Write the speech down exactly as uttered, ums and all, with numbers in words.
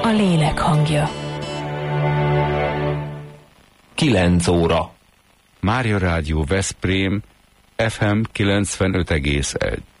a lélek hangja. Kilenc óra. Mária Rádió Veszprém, ef em kilencvenöt egész egy.